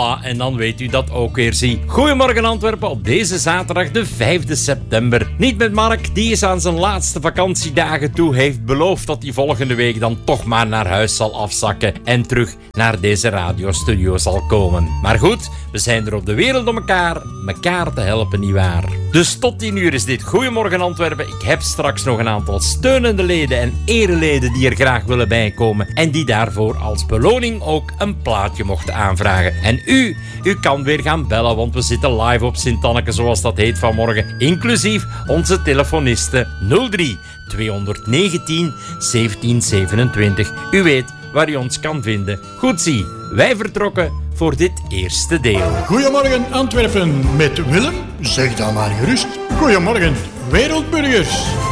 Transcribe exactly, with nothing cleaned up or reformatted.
Voilà, en dan weet u dat ook weer, zie. Goedemorgen Antwerpen op deze zaterdag de vijfde september. Niet met Mark, die is aan zijn laatste vakantiedagen toe, heeft beloofd dat hij volgende week dan toch maar naar huis zal afzakken en terug naar deze radiostudio zal komen. Maar goed, we zijn er op de wereld om elkaar, elkaar te helpen, nietwaar. Dus tot tien uur is dit Goedemorgen Antwerpen. Ik heb straks nog een aantal steunende leden en ereleden die er graag willen bijkomen en die daarvoor als beloning ook een plaatje mochten aanvragen. En u, u kan weer gaan bellen, want we zitten live op Sint-Anneke, zoals dat heet vanmorgen, inclusief onze telefoniste nul drie tweehonderdnegentien zeventien zevenentwintig. U weet waar u ons kan vinden. Goed zie, wij vertrokken voor dit eerste deel. Goedemorgen Antwerpen met Willem, zeg dan maar gerust. Goedemorgen wereldburgers.